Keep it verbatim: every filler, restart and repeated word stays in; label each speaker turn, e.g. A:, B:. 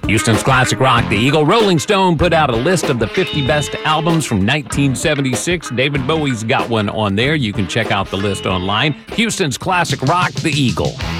A: Houston's classic rock, The Eagle. Rolling Stone put out a list of the fifty best albums from nineteen seventy-six. David Bowie's got one on there. You can check out the list online. Houston's classic rock, The Eagle.